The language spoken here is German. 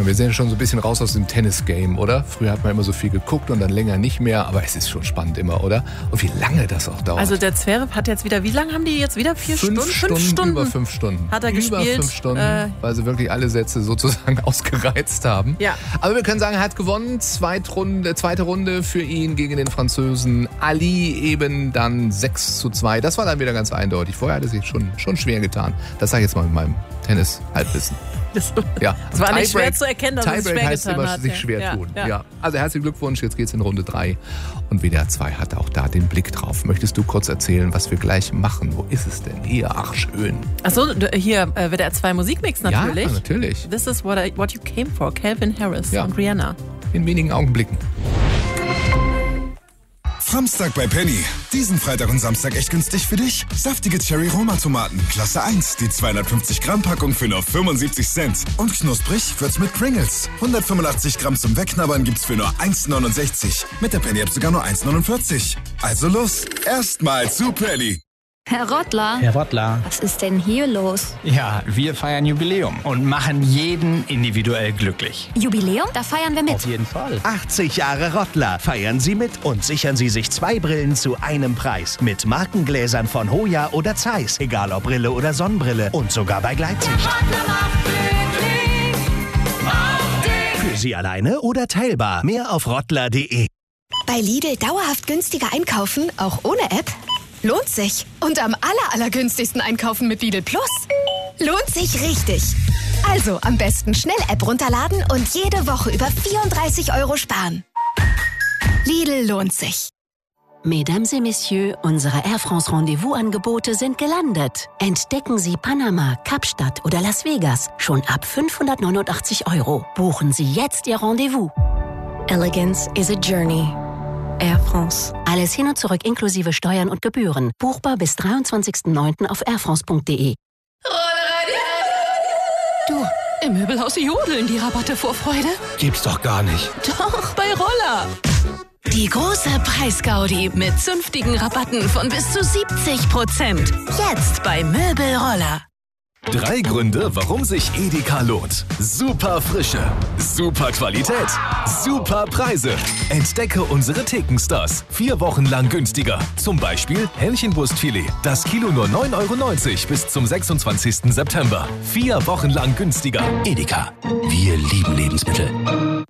Wir sind ja schon so ein bisschen raus aus dem Tennis-Game, oder? Früher hat man immer so viel geguckt und dann länger nicht mehr, aber es ist schon spannend immer, oder? Und wie lange das auch dauert. Also der Zverev hat jetzt wieder, wie lange haben die jetzt wieder? 4 Stunden? 5 Stunden? Über 5 Stunden. Hat er gespielt. Über 5 Stunden, weil sie wirklich alle Sätze sozusagen ausgereizt haben. Ja. Aber wir können sagen, er hat gewonnen. Zweite Runde für ihn gegen den Französen Ali, eben dann 6:2. Das war dann wieder ganz eindeutig. Vorher hat er sich schon schwer getan. Das sage ich jetzt mal mit meinem Tennis-Halbwissen. Ja. Es war nicht schwer zu erkennen, dass es schwer heißt getan immer hat. sich schwer tun. Ja. Ja. Also herzlichen Glückwunsch, jetzt geht's in Runde 3. Und WDR 2 hat auch da den Blick drauf. Möchtest du kurz erzählen, was wir gleich machen? Wo ist es denn? Hier, ach schön. Achso, hier WDR 2 Musikmix natürlich. Ja, natürlich. This is what you came for, Calvin Harris und Rihanna. In wenigen Augenblicken. Samstag bei Penny. Diesen Freitag und Samstag echt günstig für dich. Saftige Cherry-Roma-Tomaten, Klasse 1. Die 250 Gramm Packung für nur 75 Cent. Und knusprig wird's mit Pringles. 185 Gramm zum Wegknabbern gibt's für nur 1,69. Mit der Penny-App sogar nur 1,49. Also los, erstmal zu Penny. Herr Rottler. Herr Rottler. Was ist denn hier los? Ja, wir feiern Jubiläum und machen jeden individuell glücklich. Jubiläum? Da feiern wir mit. Auf jeden Fall. 80 Jahre Rottler. Feiern Sie mit und sichern Sie sich 2 Brillen zu einem Preis. Mit Markengläsern von Hoya oder Zeiss. Egal ob Brille oder Sonnenbrille. Und sogar bei Gleitsicht. Für Sie alleine oder teilbar. Mehr auf rottler.de. Bei Lidl dauerhaft günstiger einkaufen, auch ohne App? Lohnt sich. Und am allergünstigsten einkaufen mit Lidl Plus. Lohnt sich richtig. Also am besten schnell App runterladen und jede Woche über 34 € sparen. Lidl lohnt sich. Mesdames et Messieurs, unsere Air France Rendezvous-Angebote sind gelandet. Entdecken Sie Panama, Kapstadt oder Las Vegas schon ab 589 €. Buchen Sie jetzt Ihr Rendezvous. Elegance is a journey. Air France. Alles hin und zurück inklusive Steuern und Gebühren. Buchbar bis 23.09. auf airfrance.de. Du, im Möbelhaus jodeln die Rabatte vor Freude. Gibt's doch gar nicht. Doch, bei Roller. Die große Preisgaudi mit zünftigen Rabatten von bis zu 70%. Jetzt bei Möbelroller. 3 Gründe, warum sich Edeka lohnt. Super Frische, super Qualität, super Preise. Entdecke unsere Thekenstars. 4 Wochen lang günstiger. Zum Beispiel Hähnchenbrustfilet. Das Kilo nur 9,90 € bis zum 26. September. 4 Wochen lang günstiger. Edeka. Wir lieben Lebensmittel.